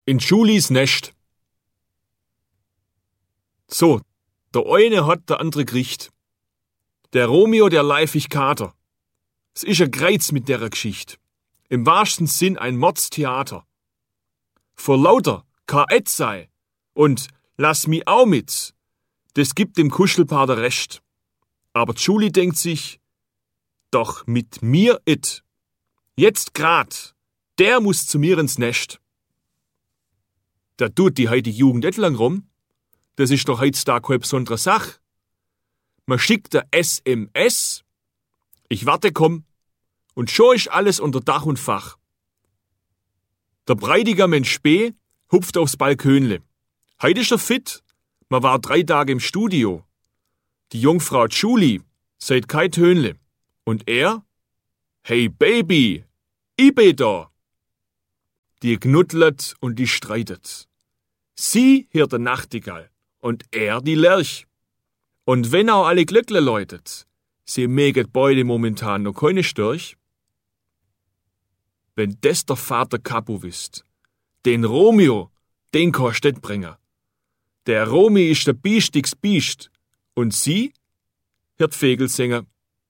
In Julis Nest. So, der eine hat, der andere kriegt. Der Romeo, der leifig Kater. Es ist ein Greiz mit der Geschichte. Im wahrsten Sinn ein Mordstheater. Vor lauter K.Et. sei und lass mi auch mit, das gibt dem Kuschelpaar der Recht. Aber Julie denkt sich, doch mit mir it. Jetzt grad, der muss zu mir ins Nest. Da tut die heutige Jugend nicht lang rum. Das ist doch heutzutage keine besondere Sache. Man schickt der SMS, ich warte, komm, und schon ist alles unter Dach und Fach. Der Bräutigam in Spee hupft aufs Balkönle. Heute ist er fit, man war 3 Tage im Studio. Die Jungfrau Julie seid kein Tönle. Und er? Hey Baby, ich bin da. Die knuddelt und die streitet. Sie hört der Nachtigall und er die Lerch. Und wenn auch alle Glöckle läutet, sie möget beide momentan noch keine Störch. Wenn das der Vater Capo wisst, den Romeo, den kostet bringen. Der Romi ist der biestigs Biest und sie hört Fegelsänger.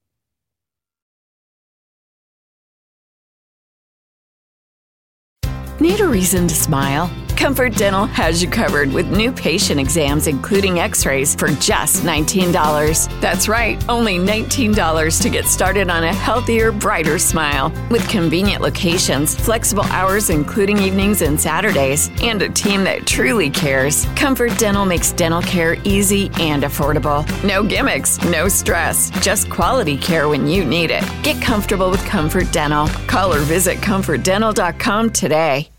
Need a reason to smile? Comfort Dental has you covered with new patient exams, including x-rays, for just $19. That's right, only $19 to get started on a healthier, brighter smile. With convenient locations, flexible hours including evenings and Saturdays, and a team that truly cares, Comfort Dental makes dental care easy and affordable. No gimmicks, no stress, just quality care when you need it. Get comfortable with Comfort Dental. Call or visit ComfortDental.com today.